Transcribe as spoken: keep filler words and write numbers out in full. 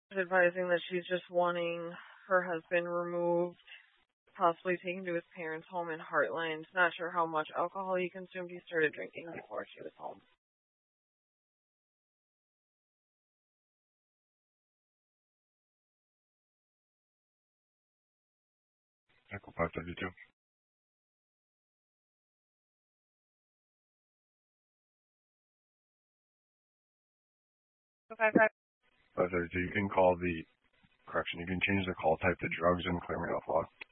advising that she's just wanting her husband removed, possibly taken to his parents' home in Heartland. Not sure how much alcohol he consumed. He started drinking before she was home. Echo five thirty-two. five five. five thirty-two. You can call the, correction, you can change the call type to drugs and clear me off log.